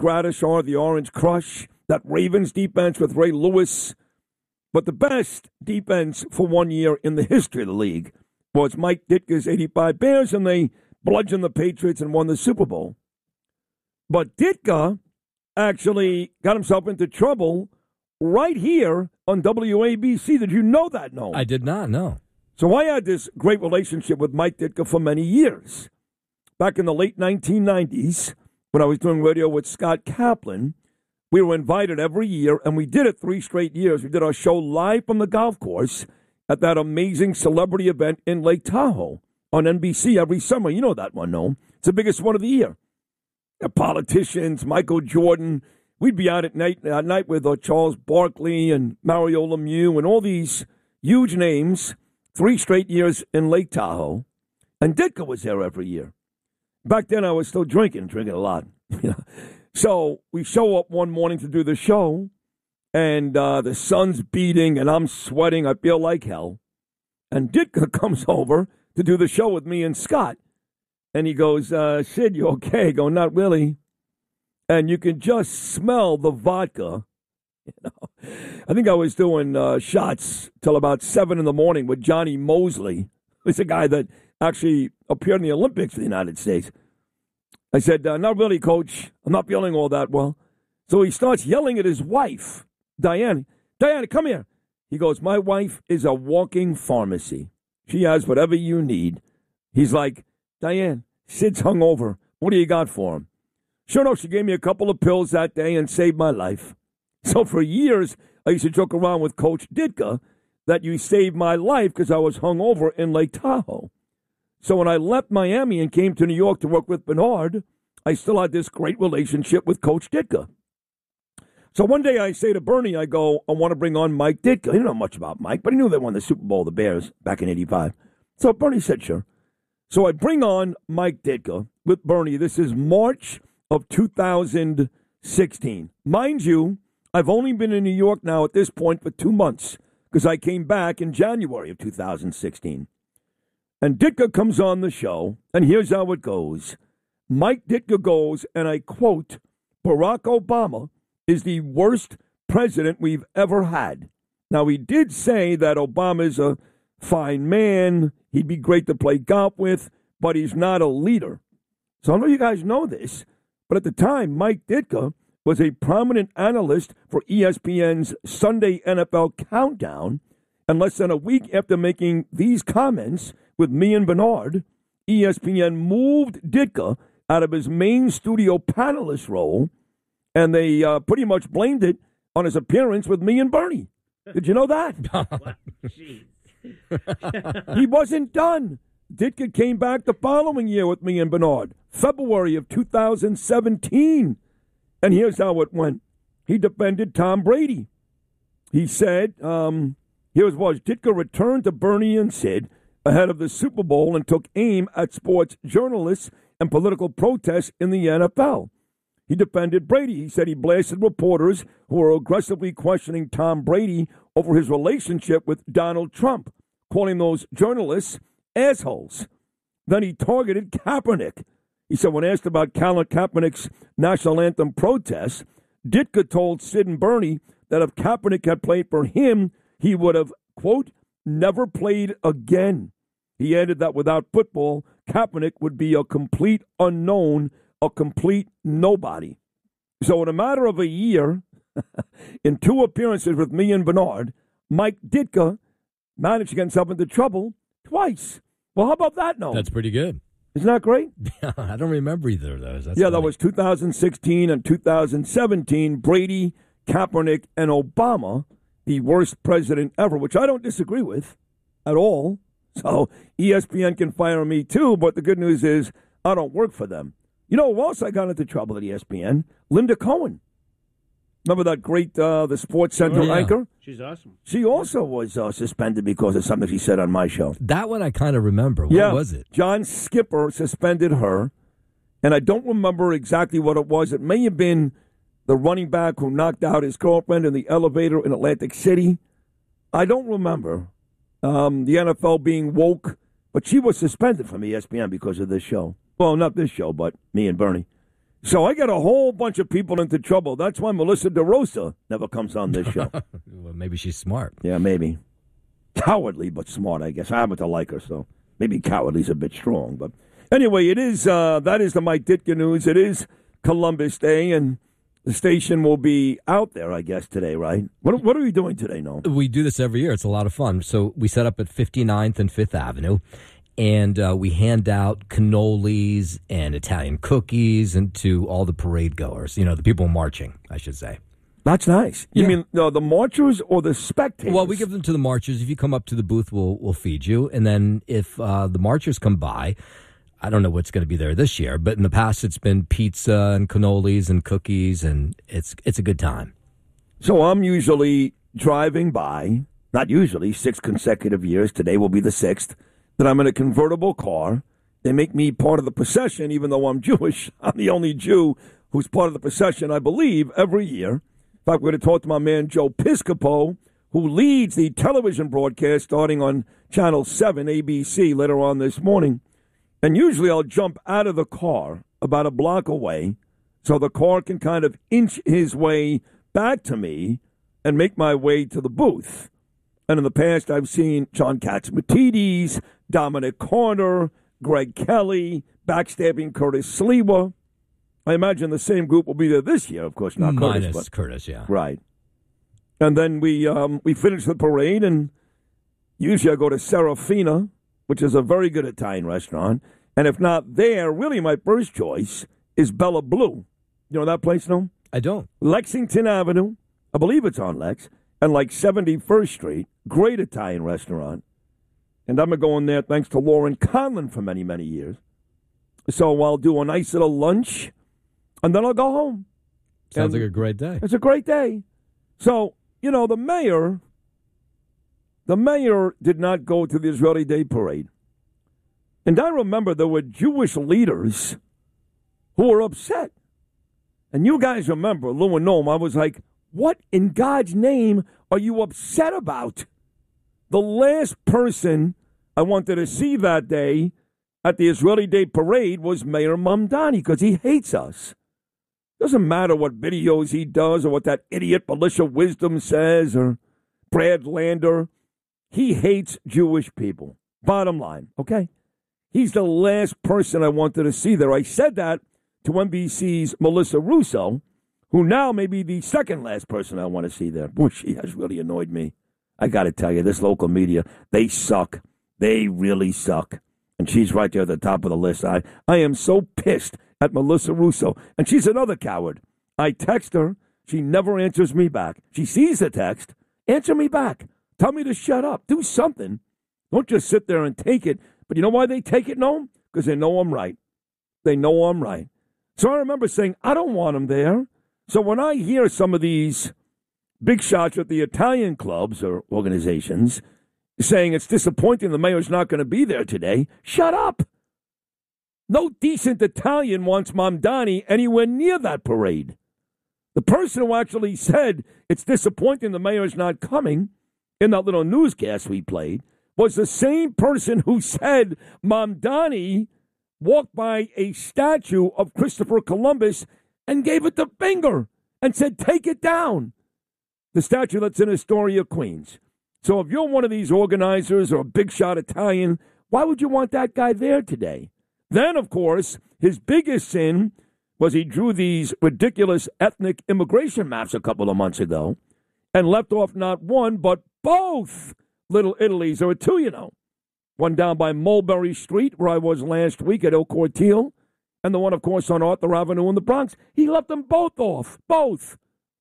Gradishar, the Orange Crush, that Ravens defense with Ray Lewis. But the best defense for 1 year in the history of the league was Mike Ditka's 85 Bears, and they bludgeoned the Patriots and won the Super Bowl. But Ditka actually got himself into trouble right here on WABC. Did you know that, Noel? I did not know. So I had this great relationship with Mike Ditka for many years. Back in the late 1990s, when I was doing radio with Scott Kaplan, we were invited every year, and we did it 3 straight years. We did our show live from the golf course at that amazing celebrity event in Lake Tahoe on NBC every summer. You know that one, no? It's the biggest one of the year. The politicians, Michael Jordan. We'd be out at night with Charles Barkley and Mario Lemieux and all these huge names, 3 straight years in Lake Tahoe. And Ditka was there every year. Back then, I was still drinking a lot. So we show up one morning to do the show, and the sun's beating, and I'm sweating. I feel like hell. And Ditka comes over to do the show with me and Scott. And he goes, Sid, you okay? I go, not really. And you can just smell the vodka. I think I was doing shots till about 7 in the morning with Johnny Mosley. He's a guy that actually appeared in the Olympics for the United States. I said, not really, Coach. I'm not feeling all that well. So he starts yelling at his wife, Diana. Diana, come here. He goes, my wife is a walking pharmacy. She has whatever you need. He's like, Diane, Sid's hungover. What do you got for him? Sure enough, she gave me a couple of pills that day and saved my life. So for years, I used to joke around with Coach Ditka that you saved my life because I was hungover in Lake Tahoe. So when I left Miami and came to New York to work with Bernard, I still had this great relationship with Coach Ditka. So one day I say to Bernie, I go, I want to bring on Mike Ditka. He didn't know much about Mike, but he knew they won the Super Bowl, the Bears, back in '85. So Bernie said, sure. So I bring on Mike Ditka with Bernie. This is March of 2016. Mind you, I've only been in New York now at this point for 2 months because I came back in January of 2016. And Ditka comes on the show, and here's how it goes. Mike Ditka goes, and I quote, Barack Obama is the worst president we've ever had. Now, he did say that Obama's a fine man, he'd be great to play golf with, but he's not a leader. So I know you guys know this, but at the time, Mike Ditka was a prominent analyst for ESPN's Sunday NFL Countdown, and less than a week after making these comments with me and Bernard, ESPN moved Ditka out of his main studio panelist role, and they pretty much blamed it on his appearance with me and Bernie. Did you know that? He wasn't done. Ditka came back the following year with me and Bernard, February of 2017. And here's how it went. He defended Tom Brady. He said, here's what Ditka returned to Bernie and Sid ahead of the Super Bowl and took aim at sports journalists and political protests in the NFL. He defended Brady. He said he blasted reporters who were aggressively questioning Tom Brady over his relationship with Donald Trump, calling those journalists assholes. Then he targeted Kaepernick. He said when asked about Colin Kaepernick's national anthem protests, Ditka told Sid and Bernie that if Kaepernick had played for him, he would have, quote, never played again. He added that without football, Kaepernick would be a complete unknown, a complete nobody. So in a matter of a year, in 2 appearances with me and Bernard, Mike Ditka managed to get himself into trouble twice. Well, how about that, no? That's pretty good. Isn't that great? Yeah, I don't remember either of those. That's yeah, funny. That was 2016 and 2017. Brady, Kaepernick, and Obama, the worst president ever, which I don't disagree with at all. So ESPN can fire me too, but the good news is I don't work for them. You know who else I got into trouble at ESPN? Linda Cohen. Remember that great the Sports Center anchor? She's awesome. She also was suspended because of something she said on my show. That one I kind of remember. What was it? John Skipper suspended her, and I don't remember exactly what it was. It may have been the running back who knocked out his girlfriend in the elevator in Atlantic City. I don't remember the NFL being woke, but she was suspended from ESPN because of this show. Well, not this show, but me and Bernie. So I got a whole bunch of people into trouble. That's why Melissa DeRosa never comes on this show. Well, maybe she's smart. Yeah, maybe. Cowardly, but smart, I guess. I happen to like her, so maybe cowardly's a bit strong. But anyway, it is that is the Mike Ditka news. It is Columbus Day, and the station will be out there, I guess, today, right? What are we doing today, Noam? We do this every year. It's a lot of fun. So we set up at 59th and 5th Avenue, and we hand out cannolis and Italian cookies and to all the parade goers, the people marching, I should say. That's nice. You mean the marchers or the spectators? Well, we give them to the marchers. If you come up to the booth, we'll feed you. And then if the marchers come by, I don't know what's going to be there this year, but in the past it's been pizza and cannolis and cookies, and it's a good time. So I'm usually driving by, not usually, 6 consecutive years. Today will be the 6th, that I'm in a convertible car. They make me part of the procession, even though I'm Jewish. I'm the only Jew who's part of the procession, I believe, every year. In fact, we're going to talk to my man Joe Piscopo, who leads the television broadcast starting on Channel 7, ABC, later on this morning. And usually I'll jump out of the car about a block away so the car can kind of inch his way back to me and make my way to the booth. And in the past, I've seen John Catsimatidis, Dominic Carter, Greg Kelly, backstabbing Curtis Sliwa. I imagine the same group will be there this year, of course, not Curtis. Minus Curtis, yeah. Right. And then we finish the parade, and usually I go to Serafina, which is a very good Italian restaurant. And if not there, really my first choice is Bella Blue. You know that place, no? I don't. Lexington Avenue. I believe it's on Lex. And like 71st Street. Great Italian restaurant. And I'm going there thanks to Lauren Conlon for many, many years. So I'll do a nice little lunch, and then I'll go home. Sounds like a great day. It's a great day. So, the mayor did not go to the Israeli Day Parade. And I remember there were Jewish leaders who were upset. And you guys remember, Lou and Noam, I was like, what in God's name are you upset about? The last person I wanted to see that day at the Israeli Day Parade was Mayor Mamdani, because he hates us. Doesn't matter what videos he does or what that idiot Militia Wisdom says or Brad Lander. He hates Jewish people. Bottom line, okay? He's the last person I wanted to see there. I said that to NBC's Melissa Russo, who now may be the second last person I want to see there. Boy, she has really annoyed me. I got to tell you, this local media, they suck. They really suck. And she's right there at the top of the list. I am so pissed at Melissa Russo. And she's another coward. I text her. She never answers me back. She sees the text. Answer me back. Tell me to shut up. Do something. Don't just sit there and take it. But you know why they take it, Noam? Because they know I'm right. They know I'm right. So I remember saying, I don't want him there. So when I hear some of these big shots at the Italian clubs or organizations saying it's disappointing the mayor's not going to be there today, shut up. No decent Italian wants Mamdani anywhere near that parade. The person who actually said it's disappointing the mayor's not coming in that little newscast we played was the same person who said Mamdani walked by a statue of Christopher Columbus and gave it the finger and said, take it down. The statue that's in Astoria, Queens. So if you're one of these organizers or a big shot Italian, why would you want that guy there today? Then, of course, his biggest sin was he drew these ridiculous ethnic immigration maps a couple of months ago and left off not one, but both Little Italies. There were two, you know. One down by Mulberry Street, where I was last week at El Cortile, and the one, of course, on Arthur Avenue in the Bronx. He left them both off, both.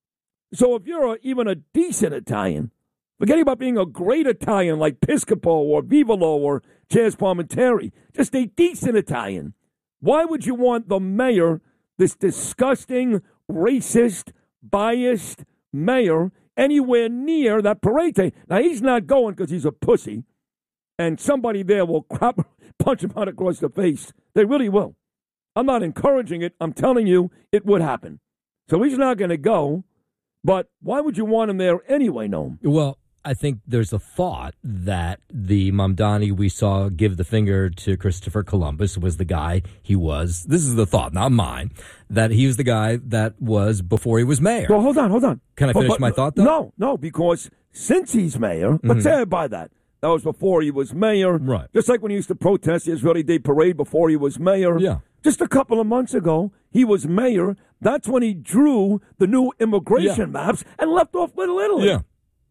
So if you're even a decent Italian, forgetting about being a great Italian like Piscopo or Vivolo or Chaz Palminteri, just a decent Italian, why would you want the mayor, this disgusting, racist, biased mayor, anywhere near that parade day? Now, he's not going because he's a pussy, and somebody there will punch him out across the face. They really will. I'm not encouraging it. I'm telling you it would happen. So he's not going to go, but why would you want him there anyway, Noam? Well, I think there's a thought that the Mamdani we saw give the finger to Christopher Columbus was the guy he was. This is the thought, not mine, that he was the guy that was before he was mayor. Well, hold on. Can I finish my thought, though? No, because since he's mayor, let's say I buy that. That was before he was mayor. Right. Just like when he used to protest the Israeli Day Parade before he was mayor. Yeah. Just a couple of months ago, he was mayor. That's when he drew the new immigration maps and left off Little Italy. Yeah.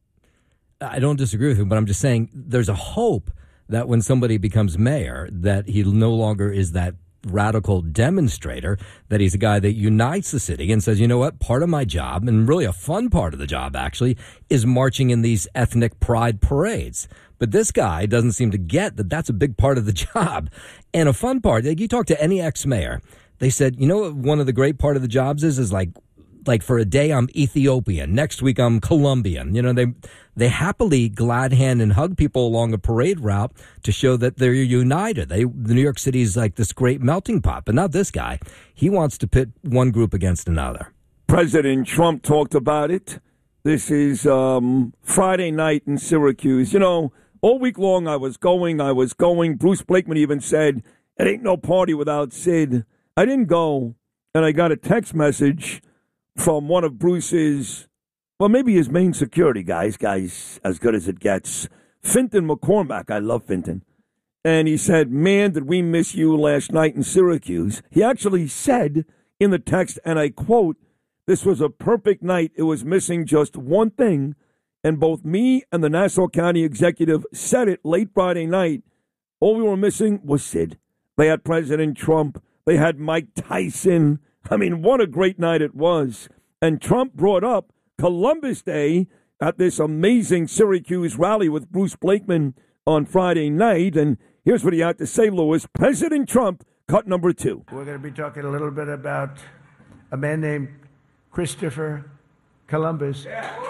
I don't disagree with him, but I'm just saying there's a hope that when somebody becomes mayor, that he no longer is that radical demonstrator, that he's a guy that unites the city and says, you know what, part of my job, and really a fun part of the job actually, is marching in these ethnic pride parades. But this guy doesn't seem to get that that's a big part of the job. And a fun part, like you talk to any ex-mayor, they said, you know what one of the great part of the jobs is like for a day I'm Ethiopian, next week I'm Colombian. You know, they happily glad hand and hug people along a parade route to show that they're united. The New York City is like this great melting pot, but not this guy. He wants to pit one group against another. President Trump talked about it. This is Friday night in Syracuse. You know, all week long I was going. Bruce Blakeman even said, it ain't no party without Sid. I didn't go, and I got a text message from one of Bruce's, well, maybe his main security guys as good as it gets, Fintan McCormack. I love Fintan. And he said, man, did we miss you last night in Syracuse. He actually said in the text, and I quote, this was a perfect night. It was missing just one thing. And both me and the Nassau County executive said it late Friday night. All we were missing was Sid. They had President Trump. They had Mike Tyson. I mean, what a great night it was. And Trump brought up Columbus Day at this amazing Syracuse rally with Bruce Blakeman on Friday night. And here's what he had to say, Lewis. President Trump, cut number 2. We're going to be talking a little bit about a man named Christopher Columbus.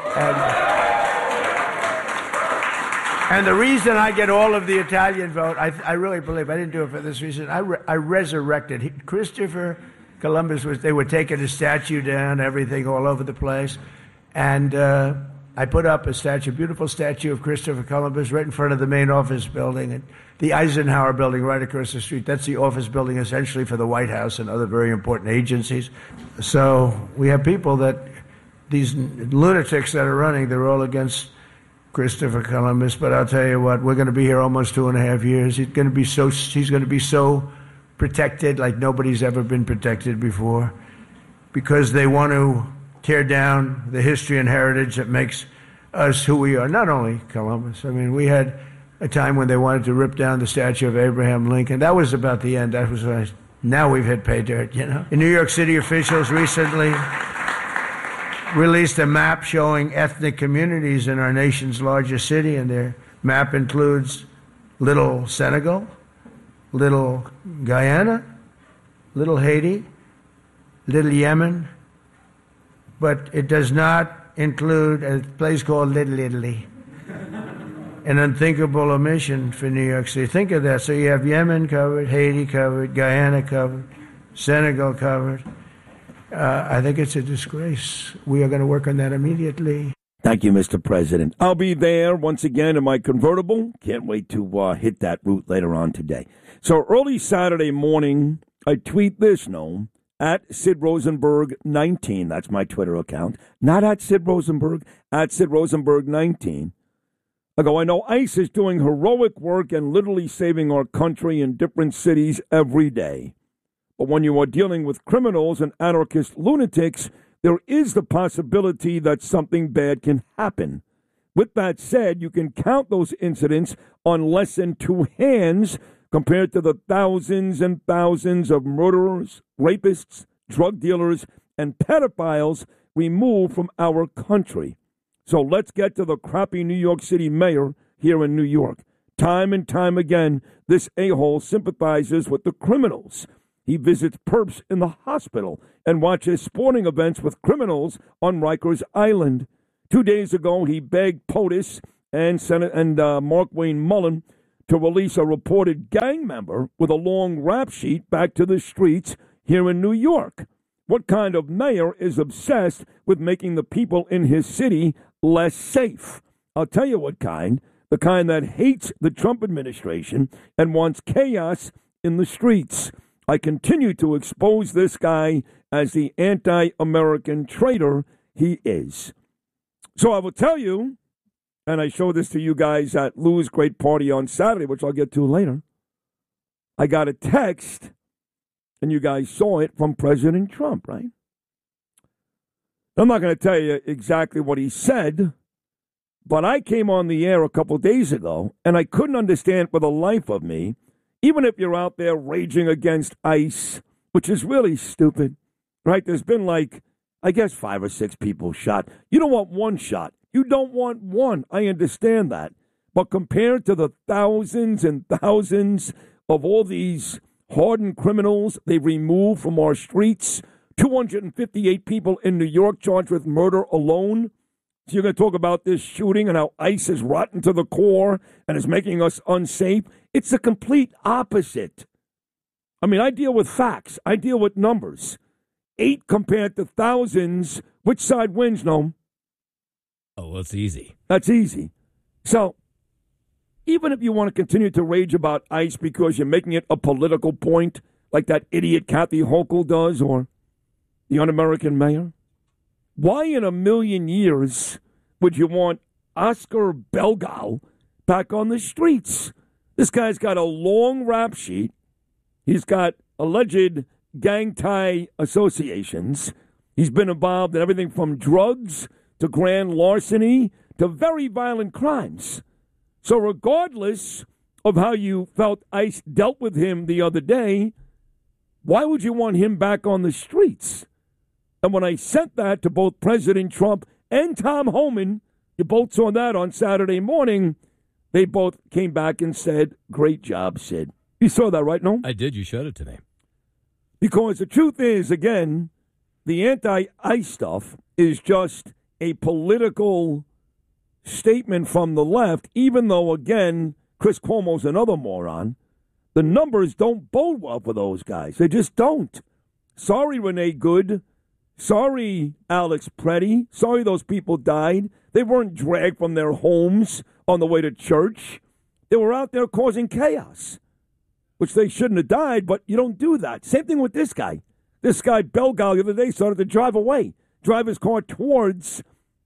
And the reason I get all of the Italian vote, I really believe, I didn't do it for this reason, I resurrected Christopher Columbus. They were taking a statue down, everything all over the place. And I put up a beautiful statue of Christopher Columbus right in front of the main office building, and the Eisenhower building right across the street. That's the office building essentially for the White House and other very important agencies. So we have people these lunatics that are running, they're all against Christopher Columbus. But I'll tell you what, we're going to be here almost 2.5 years. He's going to be so protected like nobody's ever been protected before, because they want to tear down the history and heritage that makes us who we are. Not only Columbus. I mean, we had a time when they wanted to rip down the statue of Abraham Lincoln. That was about the end. That was now we've hit pay dirt, you know. In New York City, officials recently released a map showing ethnic communities in our nation's largest city, and their map includes Little Senegal, Little Guyana, Little Haiti, Little Yemen, but it does not include a place called Little Italy. An unthinkable omission for New York City. Think of that. So you have Yemen covered, Haiti covered, Guyana covered, Senegal covered. I think it's a disgrace. We are going to work on that immediately. Thank you, Mr. President. I'll be there once again in my convertible. Can't wait to hit that route later on today. So early Saturday morning, I tweet this, at Sid Rosenberg 19. That's my Twitter account. Not at Sid Rosenberg, at Sid Rosenberg 19. I go, I know ICE is doing heroic work and literally saving our country in different cities every day. But when you are dealing with criminals and anarchist lunatics, there is the possibility that something bad can happen. With that said, you can count those incidents on less than 2 hands compared to the thousands and thousands of murderers, rapists, drug dealers, and pedophiles removed from our country. So let's get to the crappy New York City mayor here in New York. Time and time again, this a-hole sympathizes with the criminals. He visits perps in the hospital and watches sporting events with criminals on Rikers Island. 2 days ago, he begged POTUS and Mark Wayne Mullen to release a reported gang member with a long rap sheet back to the streets here in New York. What kind of mayor is obsessed with making the people in his city less safe? I'll tell you what kind. The kind that hates the Trump administration and wants chaos in the streets. I continue to expose this guy as the anti-American traitor he is. So I will tell you, and I showed this to you guys at Lou's great party on Saturday, which I'll get to later. I got a text, and you guys saw it, from President Trump, right? I'm not going to tell you exactly what he said, but I came on the air a couple days ago, and I couldn't understand for the life of me, even if you're out there raging against ICE, which is really stupid, right? There's been I guess 5 or 6 people shot. You don't want one shot. You don't want one. I understand that. But compared to the thousands and thousands of all these hardened criminals they removed from our streets, 258 people in New York charged with murder alone. So you're going to talk about this shooting and how ICE is rotten to the core and is making us unsafe? It's the complete opposite. I mean, I deal with facts. I deal with numbers. 8 compared to thousands. Which side wins, Noam? Oh, well, it's easy. That's easy. So even if you want to continue to rage about ICE because you're making it a political point, like that idiot Kathy Hochul does, or the un-American mayor, why in a million years would you want Oscar Belgal back on the streets? This guy's got a long rap sheet. He's got alleged gang tie associations. He's been involved in everything from drugs to grand larceny to very violent crimes. So regardless of how you felt ICE dealt with him the other day, why would you want him back on the streets? And when I sent that to both President Trump and Tom Homan, you both saw that on Saturday morning, they both came back and said, great job, Sid. You saw that, right, no? I did. You showed it to me. Because the truth is, again, the anti-ICE stuff is just a political statement from the left, even though, again, Chris Cuomo's another moron. The numbers don't bode well for those guys. They just don't. Sorry, Renee Good. Sorry, Alex Preddy. Sorry those people died. They weren't dragged from their homes on the way to church. They were out there causing chaos, which they shouldn't have died, but you don't do that. Same thing with this guy. This guy, Belgal, the other day started to drive away, drive his car towards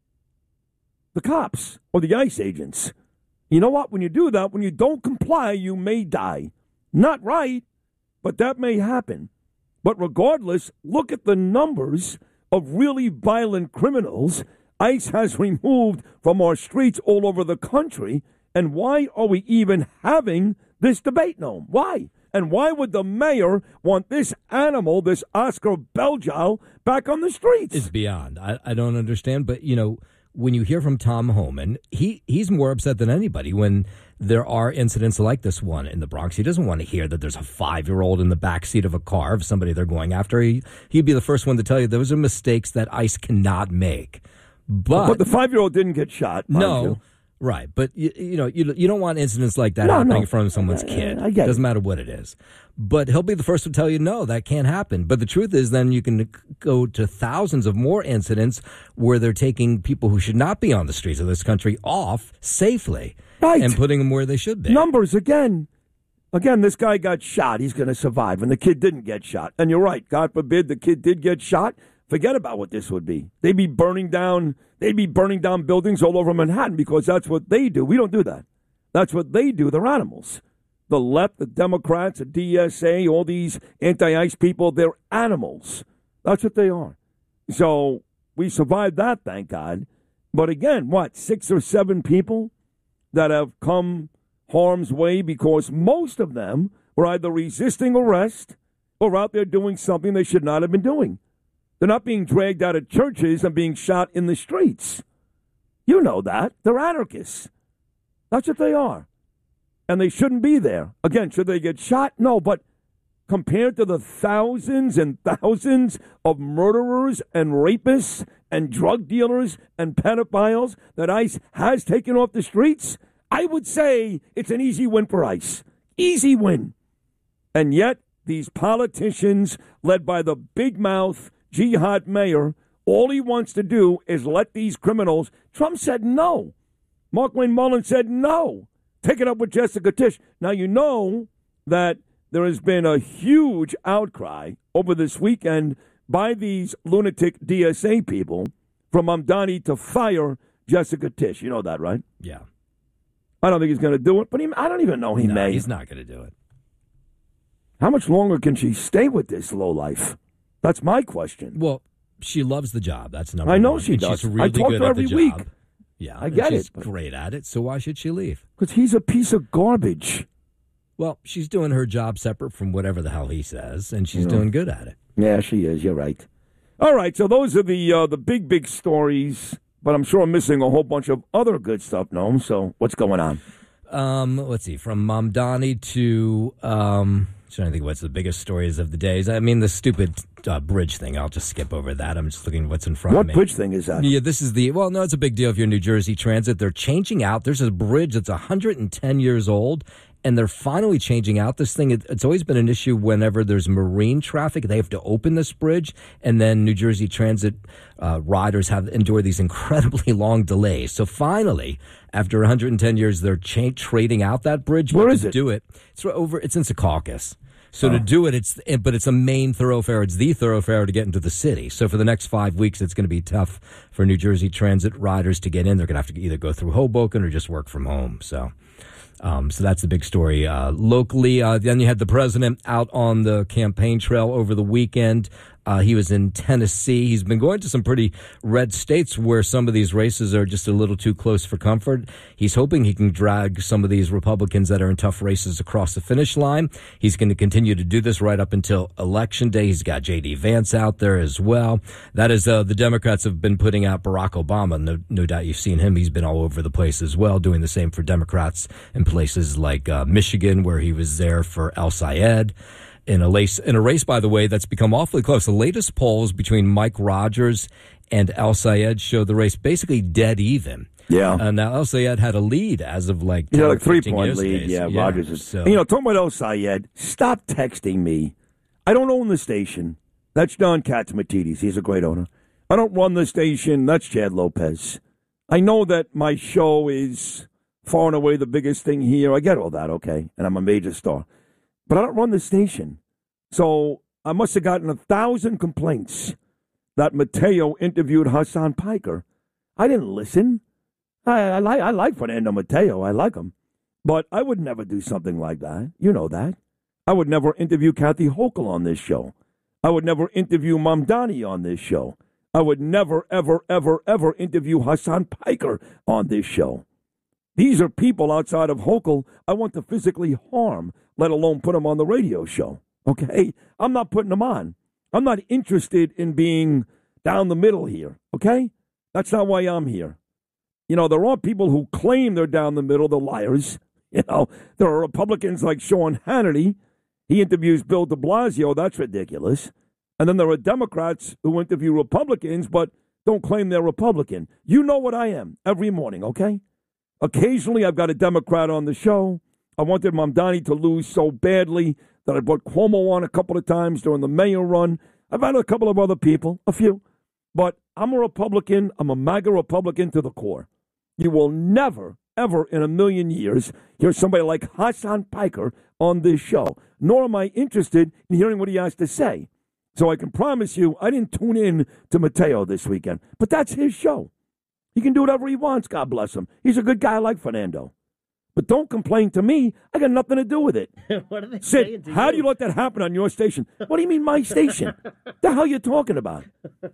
the cops or the ICE agents. You know what? When you do that, when you don't comply, you may die. Not right, but that may happen. But regardless, look at the numbers of really violent criminals ICE has removed from our streets all over the country. And why are we even having this debate, Noam? Why? And why would the mayor want this animal, this Oscar Belgal, back on the streets? It's beyond. I don't understand. But, you know, when you hear from Tom Homan, he's more upset than anybody when there are incidents like this one in the Bronx. He doesn't want to hear that there's a 5-year-old in the backseat of a car of somebody they're going after. He'd be the first one to tell you those are mistakes that ICE cannot make. But the 5-year-old didn't get shot. No. You. Right, but you don't want incidents like that happening in front of someone's kid. I get Doesn't it. matter what it is. But he'll be the first to tell you, no, that can't happen. But the truth is then you can go to thousands of more incidents where they're taking people who should not be on the streets of this country off safely and putting them where they should be. Numbers again. Again, this guy got shot. He's going to survive. And the kid didn't get shot. And you're right. God forbid the kid did get shot. Forget about what this would be. They'd be burning down buildings all over Manhattan because that's what they do. We don't do that. That's what they do. They're animals. The left, the Democrats, the DSA, all these anti-ICE people, they're animals. That's what they are. So we survived that, thank God. But again, 6 or 7 people that have come harm's way because most of them were either resisting arrest or out there doing something they should not have been doing. They're not being dragged out of churches and being shot in the streets. You know that. They're anarchists. That's what they are. And they shouldn't be there. Again, should they get shot? No, but compared to the thousands and thousands of murderers and rapists and drug dealers and pedophiles that ICE has taken off the streets, I would say it's an easy win for ICE. Easy win. And yet, these politicians led by the big mouth jihad mayor, all he wants to do is let these criminals. Trump said no. Mark Wayne Mullin said no. Take it up with Jessica Tisch. Now, you know that there has been a huge outcry over this weekend by these lunatic DSA people from Mamdani to fire Jessica Tisch. You know that, right? Yeah. I don't think he's going to do it, but I don't even know he may. He's not going to do it. How much longer can she stay with this lowlife? That's my question. Well, she loves the job. That's number I know one. she And does. She's really I talk good to her at the every week. job. Yeah, I get she's it. great at it, so why should she leave? Because he's a piece of garbage. Well, she's doing her job separate from whatever the hell he says, and she's doing good at it. Yeah, she is. You're right. All right, so those are the big stories, but I'm sure I'm missing a whole bunch of other good stuff, Noam. So what's going on? Let's see, from Mamdani to, trying to think what's the biggest stories of the days. I mean, the stupid bridge thing, I'll just skip over that. I'm just looking at what's in front of me. What bridge thing is that? Yeah, this is it's a big deal if you're New Jersey Transit. They're changing out. There's a bridge that's 110 years old, and they're finally changing out this thing. It's always been an issue whenever there's marine traffic. They have to open this bridge, and then New Jersey Transit riders have endured these incredibly long delays. So finally, after 110 years, they're trading out that bridge. Where is to it? Do it. It's in Secaucus. So to do it, but it's a main thoroughfare. It's the thoroughfare to get into the city. So for the next 5 weeks, it's going to be tough for New Jersey Transit riders to get in. They're going to have to either go through Hoboken or just work from home. So that's the big story locally. Then you had the president out on the campaign trail over the weekend. He was in Tennessee. He's been going to some pretty red states where some of these races are just a little too close for comfort. He's hoping he can drag some of these Republicans that are in tough races across the finish line. He's going to continue to do this right up until Election Day. He's got J.D. Vance out there as well. That is, the Democrats have been putting out Barack Obama. No doubt you've seen him. He's been all over the place as well, doing the same for Democrats in places like Michigan, where he was there for El Sayed. In a race, by the way, that's become awfully close. The latest polls between Mike Rogers and El Sayed show the race basically dead even. Yeah. Now, El Sayed had a lead as of like 10 like 3-point lead. Yeah, Rogers is. So. Talking about El Sayed, stop texting me. I don't own the station. That's Don Catsimatidis. He's a great owner. I don't run the station. That's Chad Lopez. I know that my show is far and away the biggest thing here. I get all that, okay? And I'm a major star. But I don't run the station. So I must have gotten 1,000 complaints that Mateo interviewed Hassan Piker. I didn't listen. I like Fernando Mateo. I like him. But I would never do something like that. You know that. I would never interview Kathy Hochul on this show. I would never interview Mamdani on this show. I would never, ever, ever, ever interview Hassan Piker on this show. These are people outside of Hochul I want to physically harm, let alone put them on the radio show. Okay? I'm not putting them on. I'm not interested in being down the middle here. Okay? That's not why I'm here. There are people who claim they're down the middle. They're liars. There are Republicans like Sean Hannity. He interviews Bill de Blasio. That's ridiculous. And then there are Democrats who interview Republicans but don't claim they're Republican. You know what I am every morning, okay? Occasionally, I've got a Democrat on the show. I wanted Mamdani to lose so badly that I brought Cuomo on a couple of times during the mayor run. I've had a couple of other people, a few. But I'm a Republican. I'm a MAGA Republican to the core. You will never, ever in a million years hear somebody like Hassan Piker on this show, nor am I interested in hearing what he has to say. So I can promise you I didn't tune in to Mateo this weekend. But that's his show. He can do whatever he wants, God bless him. He's a good guy like Fernando. But don't complain to me. I got nothing to do with it. What are they Sid, saying to how you? do you let that happen on your station? What do you mean my station? The hell you talking about?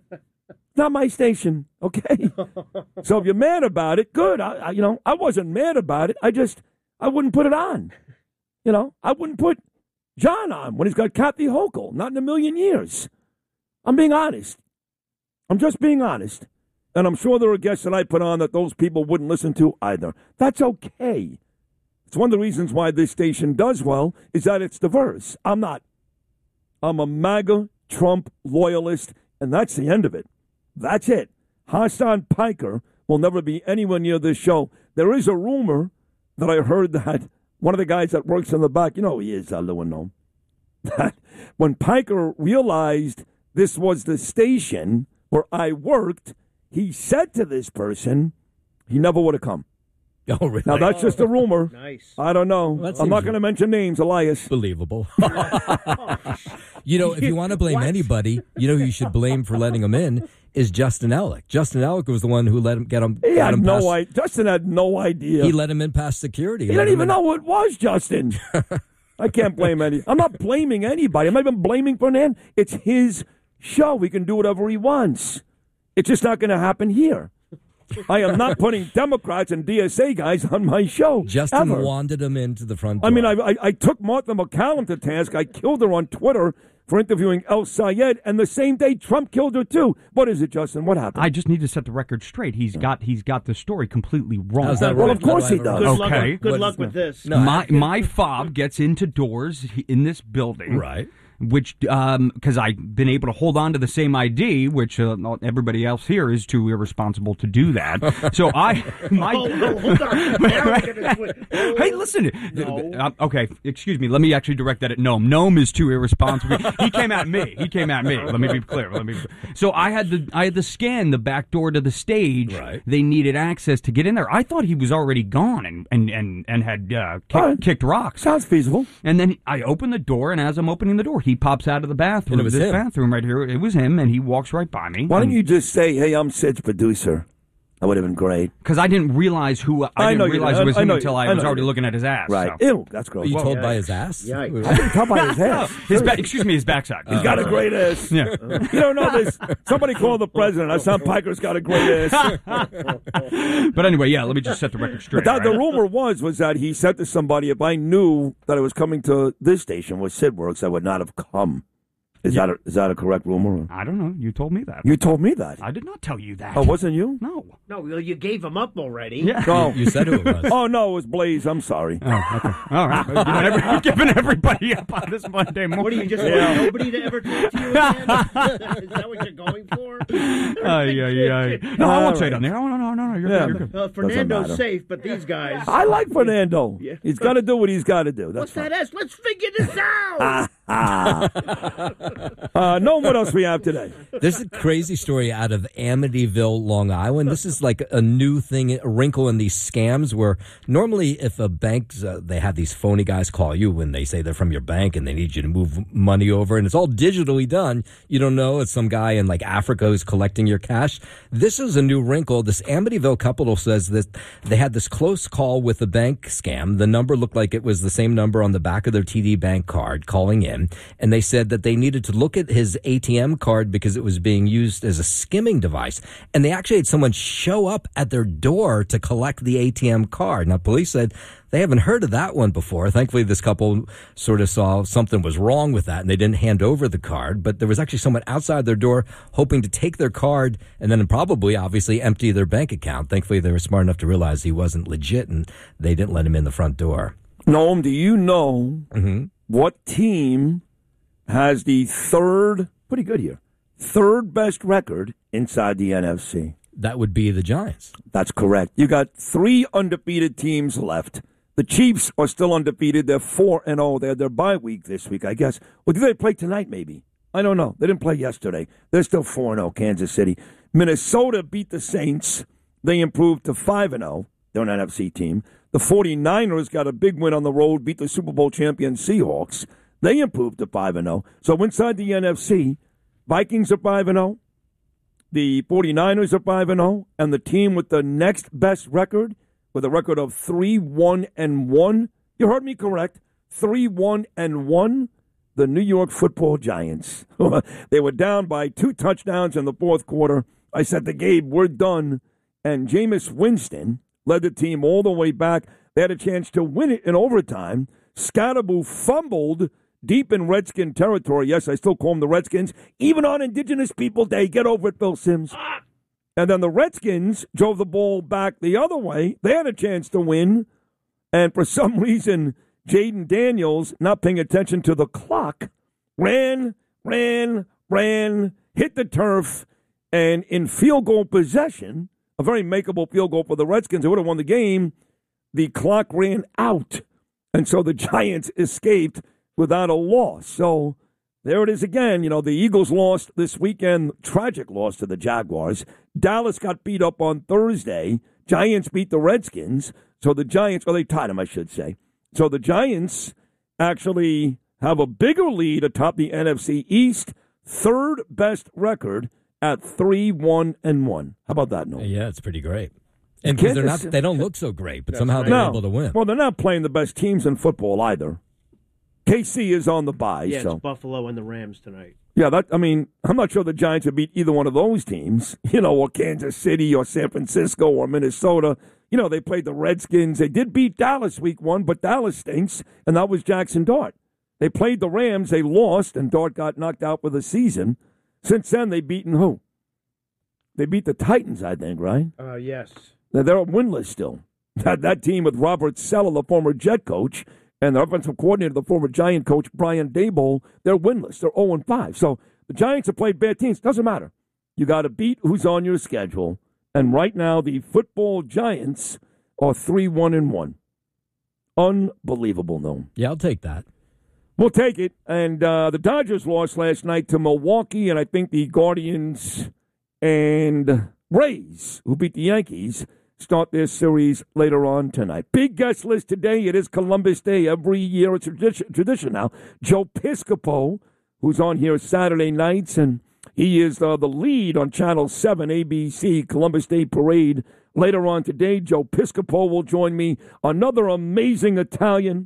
Not my station, okay? So if you're mad about it, good. I wasn't mad about it. I wouldn't put it on. I wouldn't put John on when he's got Kathy Hochul. Not in a million years. I'm being honest. I'm just being honest. And I'm sure there are guests that I put on that those people wouldn't listen to either. That's okay. It's one of the reasons why this station does well is that it's diverse. I'm not. I'm a MAGA Trump loyalist, and that's the end of it. That's it. Hassan Piker will never be anywhere near this show. There is a rumor that I heard that one of the guys that works in the back, who he is, Lou and Noam, that when Piker realized this was the station where I worked, he said to this person, he never would have come. Oh, really? Now, that's just a rumor. Nice. I don't know. Well, that I'm not seems- going to mention names, Elias. Believable. If you want to blame anybody, who you should blame for letting him in is Justin Ellick. Justin Ellick was the one who let him get him. He got had him no past, idea. Justin had no idea. He let him in past security. He didn't even know who it was, Justin. I can't blame any. I'm not blaming anybody. I'm not even blaming Fernand. It's his show. He can do whatever he wants. It's just not going to happen here. I am not putting Democrats and DSA guys on my show. Justin ever. wanted him into the front door. I mean, I took Martha McCallum to task. I killed her on Twitter for interviewing El Sayed, and the same day Trump killed her too. What is it, Justin? What happened? I just need to set the record straight. He's got the story completely wrong. How's that Well, right? of course he does. Good luck, Okay. good What luck is- with this. No. My fob gets into doors in this building. Right. Which, because I've been able to hold on to the same ID, which everybody else here is too irresponsible to do that. So Hold on. Now we're gonna switch. Hey, listen. No. Okay, excuse me. Let me actually direct that at Noam. Noam is too irresponsible. He came at me. Let me be clear. So I had to scan the back door to the stage. Right. They needed access to get in there. I thought he was already gone and had kicked rocks. Sounds feasible. And then I open the door, and as I'm opening the door, he pops out of the bathroom. And it was this him. bathroom right here. It was him, and he walks right by me. Why don't you just say, "Hey, I'm Sid's producer"? That would have been great. Because I didn't realize who I know didn't you realize did. it was I him know until you- I I was know already you. looking at his ass. Right. So. Ew, that's gross. Were you Well, told by his ass? Yikes. I can tell by his ass. Excuse me, his backside. He's got a great ass. Yeah. You don't know this. Somebody called the president. Hassan Piker's got a great ass. But anyway, yeah, let me just set the record straight. But the right? rumor was that he said to somebody, if I knew that I was coming to this station with Sid Works, I would not have come. Is that a correct rumor? I don't know. You told me that. You told me that. I did not tell you that. Oh, wasn't you? No. No, well, you gave him up already. Yeah. No. You said who it was. Oh, no, it was Blaze. I'm sorry. Oh, okay. All right. You're giving everybody up on this Monday morning. What do you just want nobody to ever talk to you again? Is that what you're going for? No, I won't say it on there. No. You're Yeah. good. Well, matter. Fernando's safe, but these guys. I like Fernando. Yeah. He's got to do what he's got to do. That's What's that S? Let's figure this out. No, what else we have today? There's a crazy story out of Amityville, Long Island. This is like a new thing, a wrinkle in these scams where normally if a bank, they have these phony guys call you when they say they're from your bank and they need you to move money over and it's all digitally done. You don't know it's some guy in like Africa who's collecting your cash. This is a new wrinkle. This Amityville couple says that they had this close call with a bank scam. The number looked like it was the same number on the back of their TD Bank card calling in. And they said that they needed to look at his ATM card because it was being used as a skimming device. And they actually had someone show up at their door to collect the ATM card. Now, police said they haven't heard of that one before. Thankfully, this couple sort of saw something was wrong with that and they didn't hand over the card. But there was actually someone outside their door hoping to take their card and then probably, obviously, empty their bank account. Thankfully, they were smart enough to realize he wasn't legit and they didn't let him in the front door. Noam, do you know what team has the third best record inside the NFC? That would be the Giants. That's correct. You got 3 undefeated teams left. The Chiefs are still undefeated. They're 4-0. They had their bye week this week, I guess. Well, do they play tonight, maybe? I don't know. They didn't play yesterday. They're still 4-0, Kansas City. Minnesota beat the Saints. They improved to 5-0. They're an NFC team. The 49ers got a big win on the road, beat the Super Bowl champion Seahawks. They improved to 5-0. So inside the NFC, Vikings are 5-0. The 49ers are 5-0. And the team with the next best record, with a record of 3-1-1, you heard me correct, 3-1-1, the New York Football Giants. They were down by 2 touchdowns in the fourth quarter. I said to Gabe, we're done. And Jameis Winston led the team all the way back. They had a chance to win it in overtime. Scatterboo fumbled deep in Redskin territory. Yes, I still call them the Redskins. Even on Indigenous People Day. Get over it, Bill Sims. And then the Redskins drove the ball back the other way. They had a chance to win. And for some reason, Jaden Daniels, not paying attention to the clock, ran, hit the turf, and in field goal possession, a very makeable field goal for the Redskins, who would have won the game, the clock ran out. And so the Giants escaped without a loss. So There it is again. The Eagles lost this weekend. Tragic loss to the Jaguars. Dallas got beat up on Thursday. Giants beat the Redskins. So the Giants, they tied them, I should say. So the Giants actually have a bigger lead atop the NFC East. Third best record at 3-1-1. How about that, Noel? Yeah, it's pretty great. And because they don't look so great, but somehow they're able to win. Well, they're not playing the best teams in football either. KC is on the bye. Yeah, so. it's Buffalo and the Rams tonight. Yeah, I'm not sure the Giants would beat either one of those teams, or Kansas City or San Francisco or Minnesota. They played the Redskins. They did beat Dallas week 1, but Dallas stinks, and that was Jackson Dart. They played the Rams. They lost, and Dart got knocked out for the season. Since then, they've beaten who? They beat the Titans, I think, right? Yes. They're winless still. That team with Robert Saleh, the former Jet coach, and the offensive coordinator, the former Giant coach, Brian Daboll, they're winless. They're 0-5. So the Giants have played bad teams. Doesn't matter. You got to beat who's on your schedule. And right now, the football Giants are 3-1-1. Unbelievable, no? Yeah, I'll take that. We'll take it. And the Dodgers lost last night to Milwaukee, and I think the Guardians and Rays, who beat the Yankees, start their series later on tonight. Big guest list today. It is Columbus Day. Every year it's a tradition now. Joe Piscopo, who's on here Saturday nights, and he is the lead on Channel 7 ABC Columbus Day Parade. Later on today, Joe Piscopo will join me. Another amazing Italian.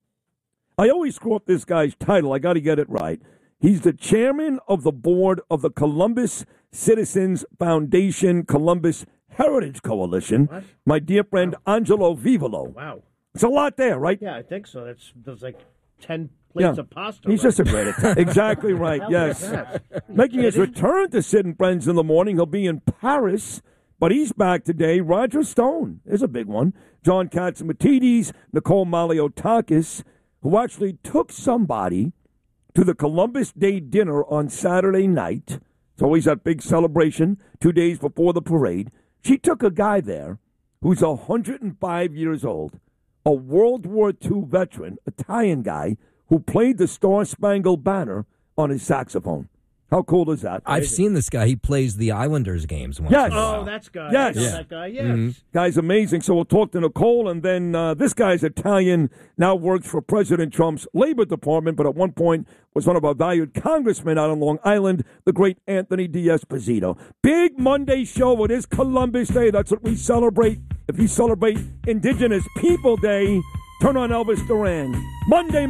I always screw up this guy's title. I got to get it right. He's the chairman of the board of the Columbus Citizens Foundation Columbus Heritage Coalition. What? My dear friend Angelo Vivolo. Wow. It's a lot there, right? Yeah, I think so. There's like 10 plates of pasta. He's just a great Italian. Exactly right, yes. Making his return to Sid and Friends in the morning. He'll be in Paris, but he's back today. Roger Stone is a big one. John Katsimatidis, Nicole Maliotakis, who actually took somebody to the Columbus Day dinner on Saturday night. It's always that big celebration 2 days before the parade. She took a guy there who's 105 years old, a World War II veteran, Italian guy, who played the Star-Spangled Banner on his saxophone. How cool is that? I've seen this guy. He plays the Islanders games once Yes. in a while. Oh, that's guy. Yes. I know Yeah. that guy, yes. Mm-hmm. Guy's amazing. So we'll talk to Nicole, and then this guy's Italian, now works for President Trump's Labor Department, but at one point was one of our valued congressmen out on Long Island, the great Anthony D'Esposito. Big Monday show. It is Columbus Day. That's what we celebrate. If you celebrate Indigenous People Day, turn on Elvis Duran. Monday